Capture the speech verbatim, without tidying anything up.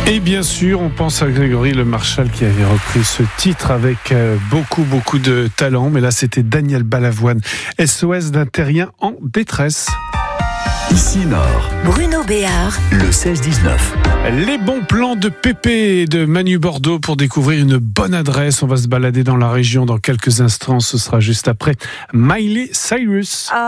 Et bien sûr, on pense à Grégory Le Marchal qui avait repris ce titre avec beaucoup, beaucoup de talent. Mais là, c'était Daniel Balavoine, S O S d'un terrien en détresse. Ici Nord, Bruno Béard, le seize dix-neuf. Les bons plans de Pépé et de Manu Bordeaux pour découvrir une bonne adresse. On va se balader dans la région dans quelques instants. Ce sera juste après Miley Cyrus.